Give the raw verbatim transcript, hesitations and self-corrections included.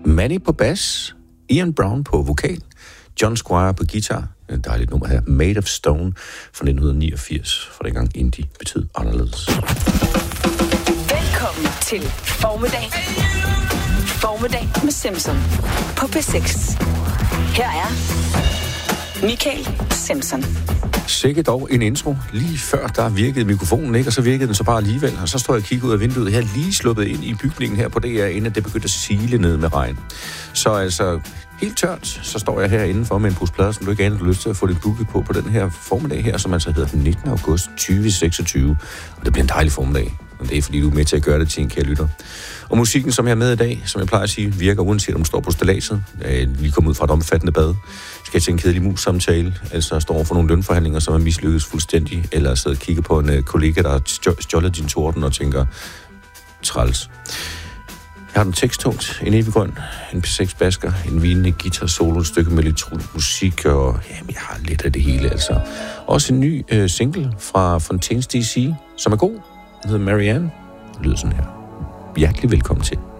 Manny på bas, Ian Brown på vokal, John Squire på guitar. Et dejligt nummer her, Made of Stone fra nitten niogfirs, for dengang indie betød anderledes. Velkommen til Formiddag. Formiddag med Simpson på P seks. Her er Michael Simpson. Sikke dog en intro. Lige før der virkede mikrofonen ikke, og så virkede den så bare alligevel. Og så står jeg og kigger ud af vinduet her, lige sluppet ind i bygningen her på D R, inden det begyndte at sile ned med regn. Så altså, helt tørt, så står jeg her indenfor med en pose plader, som du ikke aner, du har lyst til at få dit booket på, på den her formiddag her, som altså hedder den nittende august tyve seksogtyve. Og det bliver en dejlig formiddag. Og det er, fordi du er med til at gøre det til en kære lytter. Og musikken, som jeg er med i dag, som jeg plejer at sige, virker uanset om du står på stilladset. Jeg er lige kommet ud fra et omfattende bad. Skal jeg til en kedelig mus-samtale, altså står over for nogle lønforhandlinger, som er mislykkes fuldstændig, eller sidder og kigger på en uh, kollega, der har stjålet din torden og tænker, træls. Jeg har den teksttungt, en evig grøn, en P seks basker, en vinende guitar solo, et stykke med elektronisk musik, og jamen, jeg har lidt af det hele, altså. Også en ny uh, single fra Fontaines D C, som er god. Den hedder Marianne. Det lyder sådan her. Hjertelig velkommen til.